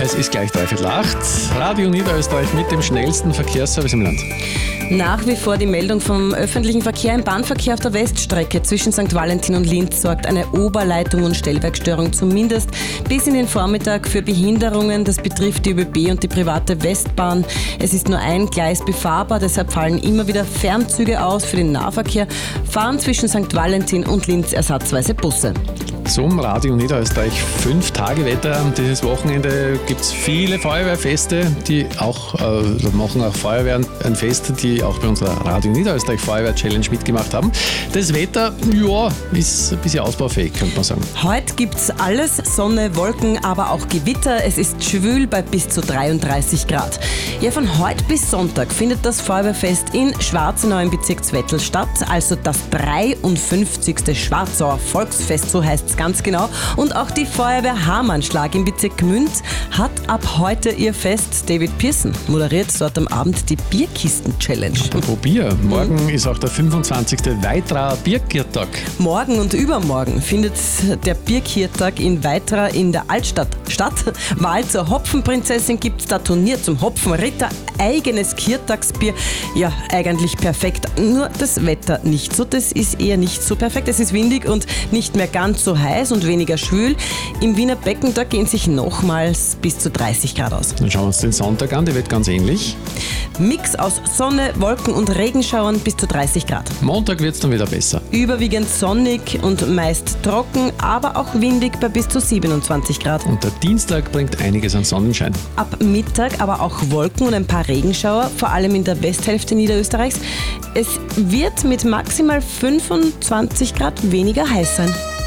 Es ist gleich 7:45. Radio Niederösterreich mit dem schnellsten Verkehrsservice im Land. Nach wie vor die Meldung vom öffentlichen Verkehr im Bahnverkehr auf der Weststrecke zwischen St. Valentin und Linz sorgt eine Oberleitung- und Stellwerkstörung zumindest bis in den Vormittag für Behinderungen. Das betrifft die ÖBB und die private Westbahn. Es ist nur ein Gleis befahrbar, deshalb fallen immer wieder Fernzüge aus. Für den Nahverkehr fahren zwischen St. Valentin und Linz ersatzweise Busse. Zum Radio Niederösterreich 5-Tage-Wetter. Dieses Wochenende gibt es viele Feuerwehrfeste, die auch machen auch Feuerwehren ein Fest, die auch bei unserer Radio Niederösterreich Feuerwehr-Challenge mitgemacht haben. Das Wetter, ja, ist ein bisschen ausbaufähig, könnte man sagen. Heute gibt's alles, Sonne, Wolken, aber auch Gewitter. Es ist schwül bei bis zu 33 Grad. Ja, von heute bis Sonntag findet das Feuerwehrfest in Schwarzenau im Bezirk Zwettl statt, also das 53. Schwarzauer Volksfest, so heißt es ganz genau. Und auch die Feuerwehr Hamanschlag im Bezirk Gmünd hat ab heute ihr Fest. David Pearson moderiert dort am Abend die Bierkisten-Challenge. Apropos Bier, morgen ist auch der 25. Weitraa Bierkirtag. Morgen und übermorgen findet der Bierkirtag in Weitraa in der Altstadt statt. Wahl zur Hopfenprinzessin gibt's da, Turnier zum Hopfenritter, eigenes Kirtagsbier. Ja, eigentlich perfekt. Nur das Wetter nicht so. Das ist eher nicht so perfekt. Es ist windig und nicht mehr ganz so heiß und weniger schwül. Im Wiener Becken, da gehen sich nochmals bis zu 30 Grad aus. Dann schauen wir uns den Sonntag an, der wird ganz ähnlich. Mix aus Sonne, Wolken und Regenschauern bis zu 30 Grad. Montag wird es dann wieder besser. Überwiegend sonnig und meist trocken, aber auch windig bei bis zu 27 Grad. Und der Dienstag bringt einiges an Sonnenschein. Ab Mittag aber auch Wolken und ein paar Regenschauer, vor allem in der Westhälfte Niederösterreichs. Es wird mit maximal 25 Grad weniger heiß sein.